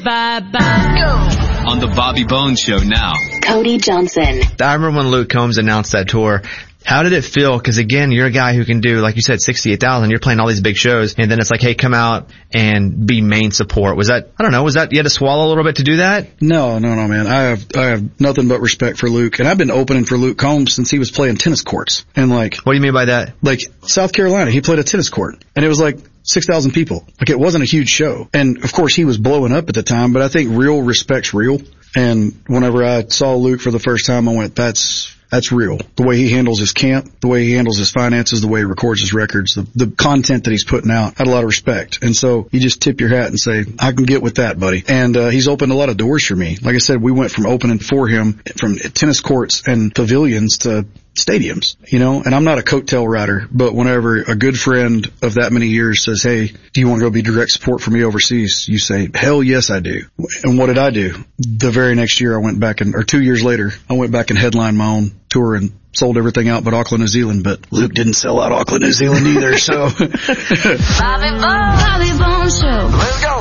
On the Bobby Bones Show now. Cody Johnson. I remember when Luke Combs announced that tour. How did it feel? Because again, you're a guy who can do, like you said, 68,000. You're playing all these big shows, and then it's like, hey, come out and be main support. Was that, I don't know, was that, you had to swallow a little bit to do that? No, man. I have nothing but respect for Luke, and I've been opening for Luke Combs since he was playing tennis courts. And like, what do you mean by that? Like South Carolina, he played a tennis court, and it was like 6,000 people. Like, it wasn't a huge show. And of course he was blowing up at the time, but I think real respect's real. And whenever I saw Luke for the first time, I went, that's real. The way he handles his camp, the way he handles his finances, the way he records his records, the content that he's putting out, I had a lot of respect. And so you just tip your hat and say, I can get with that, buddy. And he's opened a lot of doors for me. Like I said, we went from opening for him from tennis courts and pavilions to stadiums, you know, and I'm not a coattail rider, but whenever a good friend of that many years says, hey, do you want to go be direct support for me overseas? You say, hell yes, I do. And what did I do? The very next year I went back or 2 years later, I went back and headlined my own tour and sold everything out but Auckland, New Zealand, but Luke didn't sell out Auckland, New Zealand either, so. Bobby Bones Show. Let's go.